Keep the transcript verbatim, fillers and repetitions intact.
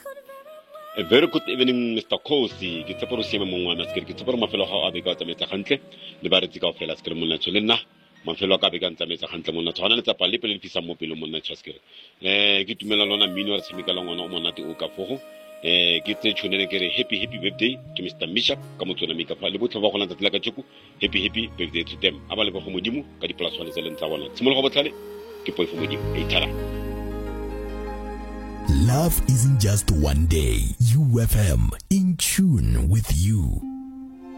A very good evening, Mister Kosi. Ke tseporo siame mongwe wa maskere. Ke tseporo mafelo ga a be ka tsametsa gantle. Le ba re tsika ofela skere monna tso le nna. Mafelo ka be ka tsametsa gantle monna tswana le tsa pale pele le fisa mo pele monna tshwaskere. Eh ke tumela lona mmino re tshimika la ngwana o monate o ka fogo. Eh ke tse tshonele ke re happy happy birthday ke Mister Misha ka motsona mika fa le botlho ba go lantsa tla ka tshoko. Happy happy birthday to them. Aba le go modimo ka di plus one tse leng tsa bona. Tshimolo go botlhale ke poifo modimo. E thala. Love isn't just one day. U F M, in tune with you.